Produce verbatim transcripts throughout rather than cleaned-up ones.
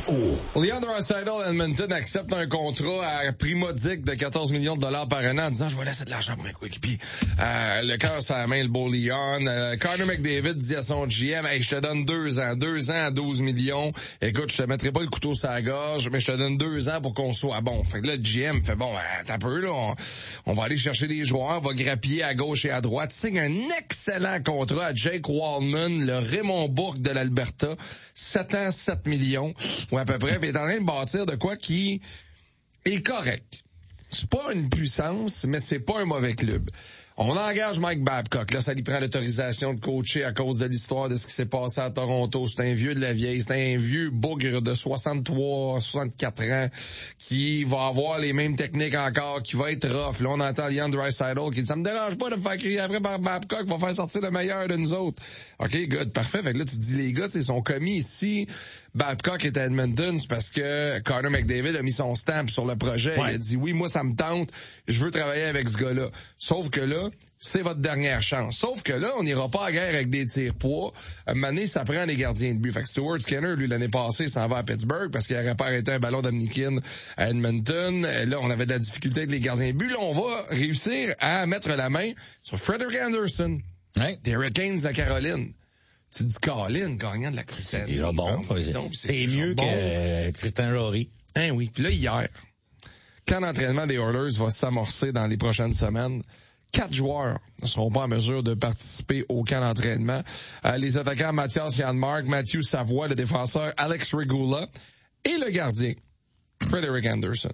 O. Leon Draisaitl, Edmonton accepte un contrat à prix modique de quatorze millions de dollars par an en disant, je vais laisser de l'argent pour mes coéquipiers. Euh, le cœur sur la main, le beau Leon. Euh, Connor McDavid dit à son G M, hey, je te donne deux ans. Deux ans à douze millions. Écoute, je te mettrai pas le couteau sur la gorge, mais je te donne deux ans pour qu'on soit bon. Fait que là, le G M fait, bon, attends un peu, là, on, on va aller chercher des joueurs, on va grappiller à gauche et à droite. Signe un excellent contrat à Jake Wallman, le Raymond Bourque de l'Alberta. sept ans, sept millions. Ou à peu près. Puis il est en train de bâtir de quoi qui est correct. C'est pas une puissance, mais c'est pas un mauvais club. On engage Mike Babcock. Là, ça lui prend l'autorisation de coacher à cause de l'histoire de ce qui s'est passé à Toronto. C'est un vieux de la vieille. C'est un vieux bougre de soixante-trois, soixante-quatre ans qui va avoir les mêmes techniques encore, qui va être rough. Là, on entend Leon Draisaitl qui dit, ça me dérange pas de me faire crier après par Babcock, va faire sortir le meilleur de nous autres. OK, good, parfait. Fait que là, tu dis, les gars, c'est son commis ici. Babcock est à Edmonton, c'est parce que Connor McDavid a mis son stamp sur le projet. Ouais. Il a dit, oui, moi, ça me tente. Je veux travailler avec ce gars-là. Sauf que là, c'est votre dernière chance. Sauf que là, on n'ira pas à guerre avec des tirs-poids. À un moment donné, ça prend les gardiens de but. Fait que Stuart Skinner, lui, l'année passée, s'en va à Pittsburgh parce qu'il n'aurait pas arrêté un ballon d'Omnikin à Edmonton. Là, on avait de la difficulté avec les gardiens de but. Là, on va réussir à mettre la main sur Frederik Andersen, ouais. Des Hurricanes de la Caroline. Tu dis Colin, gagnant de la Coupe Stanley. C'est déjà bon. Donc, c'est, c'est mieux bon. que Tristan Jarry. Hein, oui. Puis là, hier, quand l'entraînement des Oilers va s'amorcer dans les prochaines semaines, quatre joueurs ne seront pas en mesure de participer au camp d'entraînement. Euh, les attaquants Mathias Janmark, Matthew Savoie, le défenseur Alex Regula et le gardien Frederik Andersen.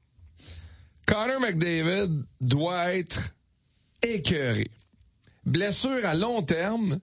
Connor McDavid doit être écœuré. Blessure à long terme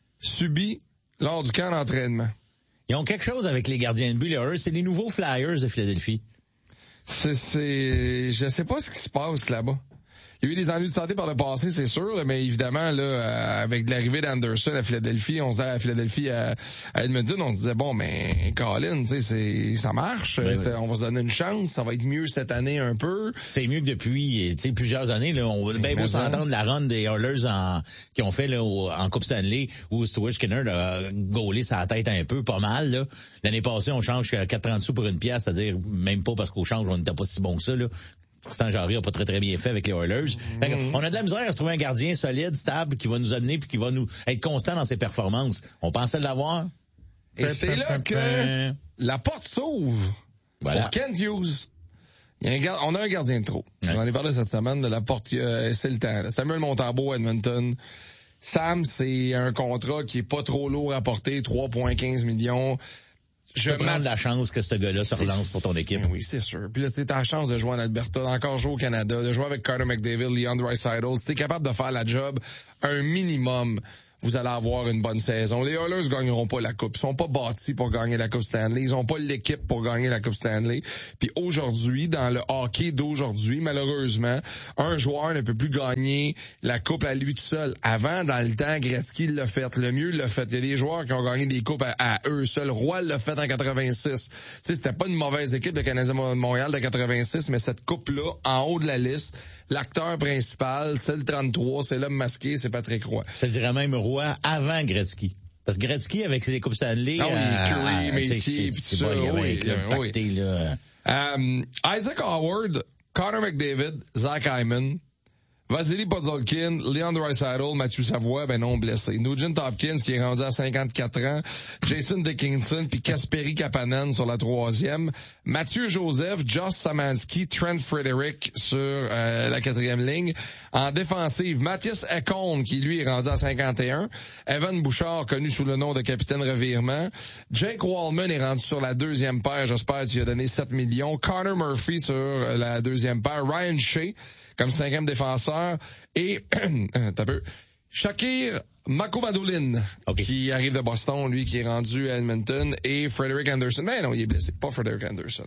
subie lors du camp d'entraînement. Ils ont quelque chose avec les gardiens de but, les Oilers. C'est les nouveaux Flyers de Philadelphie. C'est, c'est, je sais pas ce qui se passe là-bas. Il y a eu des ennuis de santé par le passé, c'est sûr, mais évidemment, là, euh, avec l'arrivée d'Anderson à Philadelphie, on se disait à Philadelphie, à, à Edmonton, on se disait, bon, mais Colin, tu sais, c'est, ça marche, ben oui. On va se donner une chance, ça va être mieux cette année un peu. C'est mieux que depuis, tu sais, plusieurs années, là, on va bien beau s'entendre la run des Oilers en, qui ont fait, là, au, en Coupe Stanley, où Stuart Skinner a gaulé sa tête un peu, pas mal, là. L'année passée, on change à quatre trente sous pour une pièce, c'est-à-dire, même pas parce qu'au change, on n'était pas si bon que ça, là. Tristan Jarry a pas très très bien fait avec les Oilers. Mm-hmm. On a de la misère à se trouver un gardien solide, stable, qui va nous amener puis qui va nous être constant dans ses performances. On pensait l'avoir. Et c'est là que la porte s'ouvre voilà. Pour Kent Hughes. Il y a un gard... On a un gardien de trop. Ouais. J'en ai parlé cette semaine. De la porte, euh, c'est le temps. Là. Samuel Montembeault à Edmonton. Sam, c'est un contrat qui est pas trop lourd à porter, trois virgule quinze millions. Je peux prendre la chance que ce gars-là se relance pour ton équipe. Oui, c'est sûr. Puis là, c'est ta chance de jouer en Alberta, d'encore jouer au Canada, de jouer avec Connor McDavid, Leon Draisaitl. Si t'es capable de faire la job, un minimum, vous allez avoir une bonne saison. Les Oilers gagneront pas la Coupe. Ils sont pas bâtis pour gagner la Coupe Stanley. Ils ont pas l'équipe pour gagner la Coupe Stanley. Puis aujourd'hui, dans le hockey d'aujourd'hui, malheureusement, un joueur ne peut plus gagner la Coupe à lui tout seul. Avant, dans le temps, Gretzky l'a fait. Le mieux l'a fait. Il y a des joueurs qui ont gagné des coupes à, à eux seuls. Roy l'a fait en quatre-vingt-six. Tu sais, c'était pas une mauvaise équipe, le Canadien de Montréal de quatre-vingt-six, mais cette coupe-là, en haut de la liste, l'acteur principal, c'est le trente-trois, c'est l'homme masqué, c'est Patrick Roy. Je dirais même Roy avant Gretzky. Parce que Gretzky, avec ses Coupes Stanley... Ah oui, euh, Curry, Macy, pis tout ça, oui, oui. Pacté, là. Um, Isaac Howard, Connor McDavid, Zach Hyman, Vasily Podolkin, Leon Draisaitl, Mathieu Savoie, ben non, blessé. Nugent Hopkins, qui est rendu à cinquante-quatre ans. Jason Dickinson, puis Kasperi Kapanen sur la troisième. Mathieu Joseph, Josh Samansky, Trent Frederick sur euh, la quatrième ligne. En défensive, Matthias Ekholm, qui lui est rendu à cinquante et un. Evan Bouchard, connu sous le nom de capitaine revirement. Jake Wallman est rendu sur la deuxième paire. J'espère qu'il a donné sept millions. Connor Murphy sur la deuxième paire. Ryan Shea comme cinquième défenseur, et t'as peu, Shakir Makomadolin, okay. Qui arrive de Boston, lui, qui est rendu à Edmonton, et Frederik Andersen. Mais non, il est blessé, pas Frederik Andersen.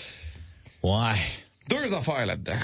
Ouais. Deux affaires là-dedans.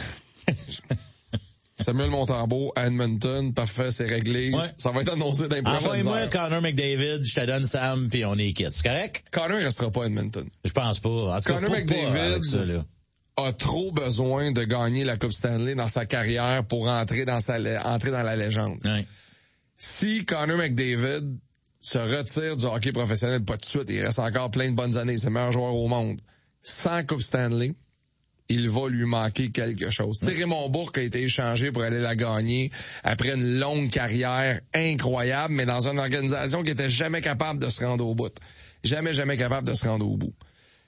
Samuel Montembeault à Edmonton, parfait, c'est réglé. Ouais. Ça va être annoncé dans les prochaines heures. Envoie-moi Connor McDavid, je te donne Sam, puis on est quitte. C'est correct? Connor restera pas à Edmonton. Je pense pas. En tout cas, Connor McDavid ça, là. a trop besoin de gagner la Coupe Stanley dans sa carrière pour entrer dans sa entrer dans la légende. Ouais. Si Connor McDavid se retire du hockey professionnel, pas tout de suite, il reste encore plein de bonnes années, c'est le meilleur joueur au monde. Sans Coupe Stanley, il va lui manquer quelque chose. Tu sais, Raymond Bourque a été échangé pour aller la gagner après une longue carrière incroyable, mais dans une organisation qui était jamais capable de se rendre au bout. Jamais, jamais capable de se rendre au bout.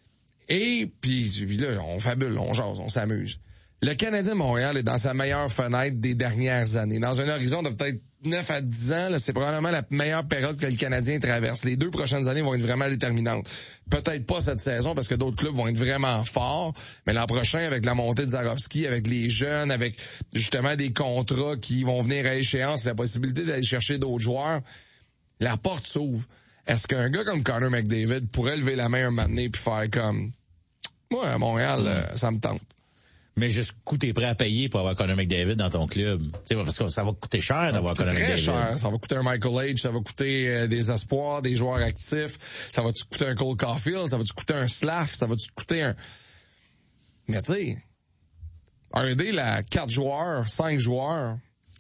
Et puis, puis là, on fabule, on jase, on s'amuse. Le Canadien de Montréal est dans sa meilleure fenêtre des dernières années. Dans un horizon de peut-être neuf à dix ans, là, c'est probablement la meilleure période que le Canadien traverse. Les deux prochaines années vont être vraiment déterminantes. Peut-être pas cette saison parce que d'autres clubs vont être vraiment forts, mais l'an prochain, avec la montée de Zarovski, avec les jeunes, avec justement des contrats qui vont venir à échéance, la possibilité d'aller chercher d'autres joueurs, la porte s'ouvre. Est-ce qu'un gars comme Connor McDavid pourrait lever la main un moment donné puis faire comme moi, à Montréal, euh, ça me tente. Mais jusqu'où t'es prêt à payer pour avoir Connor McDavid dans ton club? T'sais, parce que ça va coûter cher d'avoir Connor McDavid. Très cher. Ça va coûter un Michael Age, ça va coûter euh, des espoirs, des joueurs actifs, ça va te coûter un Cole Caulfield, ça va te coûter un Slav, ça va te coûter un... Mais tu sais, un deal à quatre joueurs, cinq joueurs,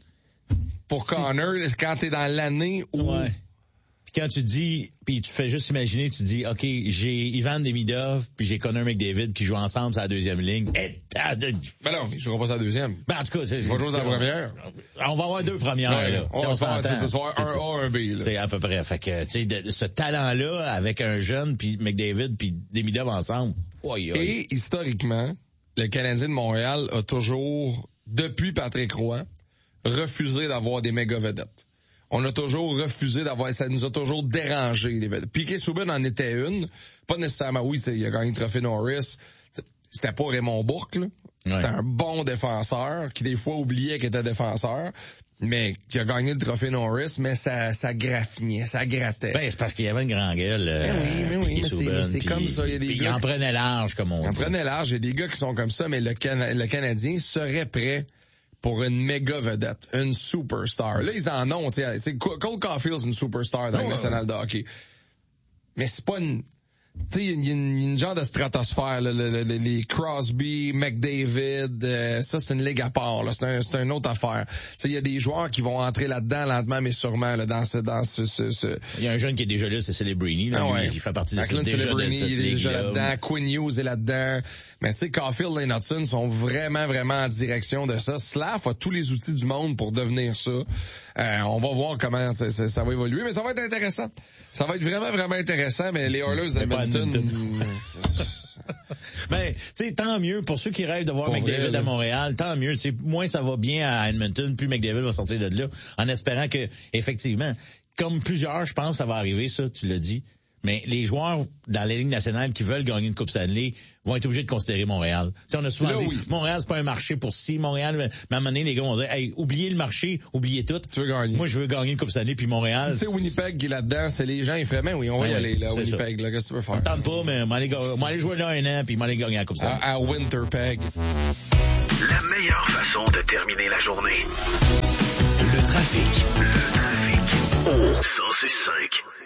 pour si... Connor, quand t'es dans l'année où... Ouais. Quand tu dis, puis tu fais juste imaginer, tu dis, OK, j'ai Ivan Demidov, puis j'ai Connor McDavid qui jouent ensemble sur la deuxième ligne. Et t'as de... Ben non, ils joueront pas sur la deuxième. Ben en tout cas, c'est... Ils vont jouer sur la première. On va avoir deux premières, ouais, là. On, on va faire, c'est ce soir, un A, un B, là. C'est à peu près. Fait que, tu sais, ce talent-là, avec un jeune, puis McDavid, puis Demidov ensemble. Oi, oi. Et, historiquement, le Canadien de Montréal a toujours, depuis Patrick Roy, refusé d'avoir des méga vedettes. On a toujours refusé d'avoir, ça nous a toujours dérangé, les vedettes. Piquet Souben en était une. Pas nécessairement, oui, c'est, il a gagné le trophée Norris. C'était pas Raymond Bourque, là. Ouais. C'était un bon défenseur, qui des fois oubliait qu'il était défenseur, mais qui a gagné le trophée Norris, mais ça, ça graffinait, ça grattait. Ben, c'est parce qu'il y avait une grande gueule. Euh, ben oui, mais oui, mais Souben, c'est, c'est pis, comme ça. Il y a des il gars en prenait large, comme on dit. Il en prenait large. Il y a des gars qui sont comme ça, mais le, Can- le Canadien serait prêt pour une méga vedette, une superstar. Là, ils en ont, tu sais, Cole Caulfield, c'est une superstar dans oh, le national de hockey. Mais c'est pas une... Tu sais, il y, y a une genre de stratosphère, là, le, le, les Crosby, McDavid, euh, ça c'est une ligue à part, là, c'est un, c'est une autre affaire. Tu sais, il y a des joueurs qui vont entrer là-dedans lentement mais sûrement, là, dans ce, dans ce, ce, ce... Il y a un jeune qui est déjà là, c'est Celebrini, là, ah ouais. il fait partie de cette, déjà Celebrini, de cette il est déjà là. là-dedans, Quinn Hughes est là-dedans. Mais tu sais, Caulfield et Knudsen sont vraiment, vraiment en direction de ça. Slav a tous les outils du monde pour devenir ça. Euh, on va voir comment ça, ça, ça va évoluer, mais ça va être intéressant. Ça va être vraiment, vraiment intéressant, mais les Oilers d'Edmonton... Ben, tu sais, tant mieux pour ceux qui rêvent de voir pour McDavid vrai, à Montréal, tant mieux. Tu sais, moins ça va bien à Edmonton, plus McDavid va sortir de là, en espérant que, effectivement, comme plusieurs, je pense, ça va arriver, ça, tu l'as dit. Mais les joueurs dans la Ligue nationale qui veulent gagner une Coupe Stanley vont être obligés de considérer Montréal. T'sais, on a souvent là, dit, oui. Montréal, c'est pas un marché pour si. Montréal, mais à un moment donné, les gars vont dire, hey, oubliez le marché, oubliez tout. Tu veux gagner. Moi, je veux gagner une Coupe Stanley, puis Montréal. Si c'est Winnipeg qui est là-dedans, c'est les gens, ils feraient, mais oui, on va ben y oui, aller, là, Winnipeg, là, qu'est-ce que tu veux faire? On tente pas, mais m'en aller, aller jouer là un an, puis m'en aller gagner la Coupe Stanley. À, à Winterpeg. La meilleure façon de terminer la journée. Le trafic. Le trafic. Au cent six cinq.